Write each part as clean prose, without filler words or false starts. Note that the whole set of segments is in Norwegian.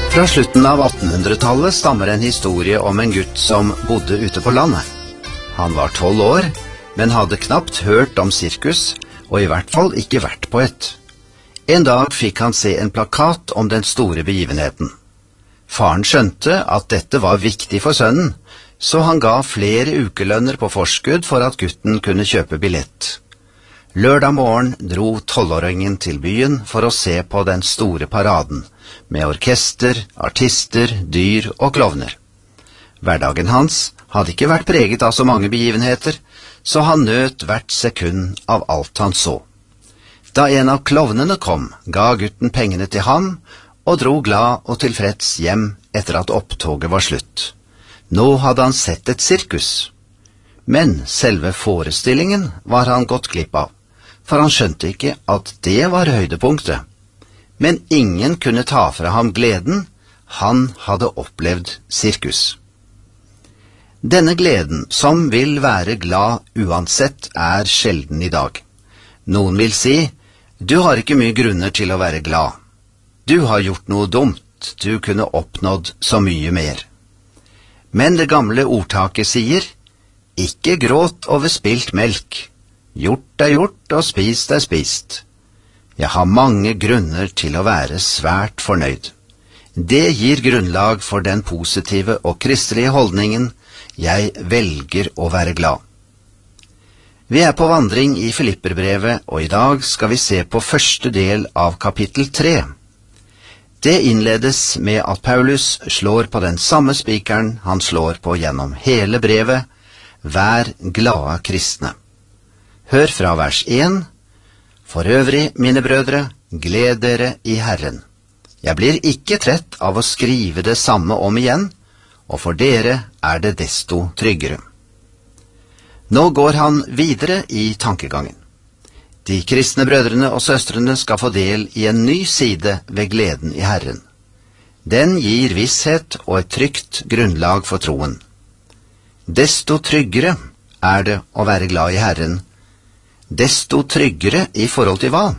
Fra slutten av 1800-tallet stammer en historie om en gutt som bodde ute på landet. Han var 12 år, men hadde knapt hørt om sirkus, og i hvert fall ikke vært på et. En dag fikk han se en plakat om den store begivenheten. Faren skjønte at dette var viktig for sønnen, så han ga flere ukelønner på forskudd for at gutten kunne kjøpe billett. Lørdag morgen dro 12-åringen til byen for å se på den store paraden, med orkester, artister, dyr og klovner. Hverdagen hans hadde ikke vært preget av så mange begivenheter, så han nøt hvert sekund av alt han så. Da en av klovnene kom, ga gutten pengene til ham, og dro glad og tilfreds hjem etter at opptoget var slutt. Nå hadde han sett et sirkus. Men selve forestillingen var han gått glipp av, for han skjønte ikke at det var høydepunktet. Men ingen kunne ta fra ham gleden, han hadde opplevd sirkus. Denne gleden, som vil være glad uansett, er sjelden i dag. Noen vil si, du har ikke mye grunner til å være glad. Du har gjort noe dumt, du kunne oppnådd så mye mer. Men det gamle ordtaket sier, ikke gråt over spilt melk. Gjort er gjort, og spist er spist. Jeg har mange grunner til å være svært fornøyd. Det gir grunnlag for den positive og kristelige holdningen, jeg velger å være glad. Vi er på vandring i Filipperbrevet, og i dag skal vi se på første del av kapittel 3. Det innledes med at Paulus slår på den samme spikeren han slår på gjennom hele brevet, vær glade kristne. Hør fra vers 1. For øvrig, mine brødre, gled dere i Herren. Jeg blir ikke trett av å skrive det samme om igjen, og for dere er det desto tryggere. Nå går han videre i tankegangen. De kristne brødrene og søstrene skal få del i en ny side ved gleden i Herren. Den gir visshet og et trygt grunnlag for troen. Desto tryggere er det å være glad i Herren. Desto tryggere i forhold til hva?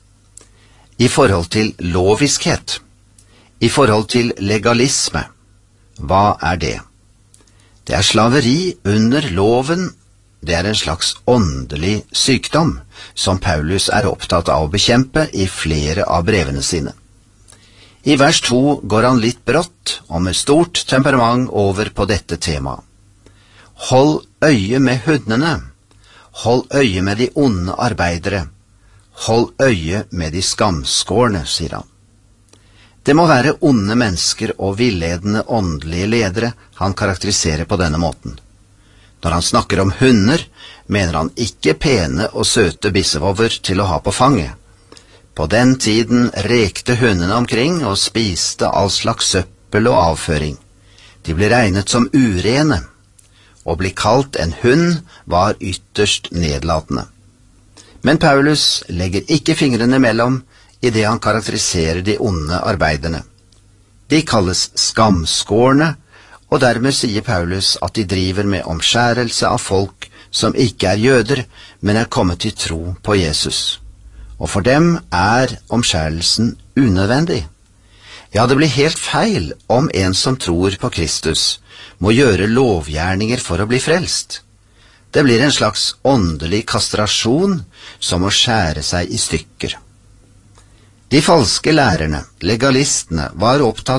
I forhold til loviskhet. I forhold til legalisme. Hva er det? Det er slaveri under loven. Det er en slags åndelig sykdom, som Paulus er opptatt av å bekjempe i flere av brevene sine. I vers 2 går han litt brått og med stort temperament over på dette temaet. Hold øye med hundene. Hold øye med de onde arbeidere. Hold øye med de skamskårne, sier han. Det må være onde mennesker og villedende åndelige ledere han karakteriserer på denne måten. Når han snakker om hunder, mener han ikke pene og søte bissevovver til å ha på fanget. På den tiden rekte hundene omkring og spiste all slags søppel og avføring. De ble regnet som urene. Å bli kalt en hund var ytterst nedlatende. Men Paulus legger ikke fingrene mellom i det han karakteriserer de onde arbeiderne. De kalles skamskårne, og dermed sier Paulus at de driver med omskjærelse av folk som ikke er jøder, men er kommet til tro på Jesus. Og for dem er omskjærelsen unødvendig. Ja, det blir helt feil om en som tror på Kristus må gjøre lovgjerninger for å bli frelst. Det blir en slags åndelig kastrasjon som å skjære seg i stykker. De falske lærerne, legalistene, var opptatt